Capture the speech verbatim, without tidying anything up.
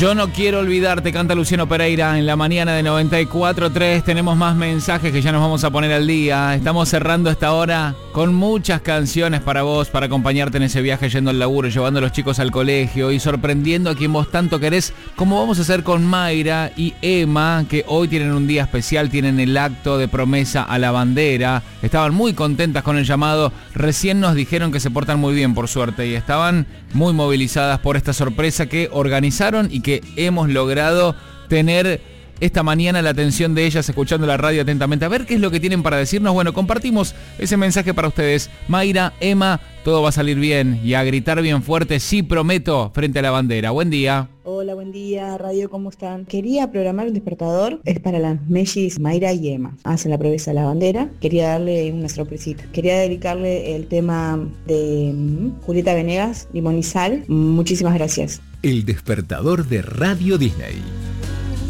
Yo no quiero olvidarte, canta Luciano Pereira en la mañana de noventa y cuatro punto tres. Tenemos más mensajes que ya nos vamos a poner al día. Estamos cerrando esta hora con muchas canciones para vos, para acompañarte en ese viaje yendo al laburo, llevando a los chicos al colegio y sorprendiendo a quien vos tanto querés, como vamos a hacer con Mayra y Emma, que hoy tienen un día especial, tienen el acto de promesa a la bandera. Estaban muy contentas con el llamado. Recién nos dijeron que se portan muy bien, por suerte, y estaban muy movilizadas por esta sorpresa que organizaron y que hemos logrado tener esta mañana la atención de ellas escuchando la radio atentamente. A ver qué es lo que tienen para decirnos. Bueno, compartimos ese mensaje para ustedes. Mayra, Emma, todo va a salir bien y a gritar bien fuerte, sí prometo, frente a la bandera. Buen día. Hola, buen día, radio, ¿cómo están? Quería programar un despertador, es para las mellis Mayra y Emma. Hacen la promesa a la bandera, quería darle una sorpresita. Quería dedicarle el tema de Julieta Venegas, Limón y Sal. Muchísimas gracias. El despertador de Radio Disney.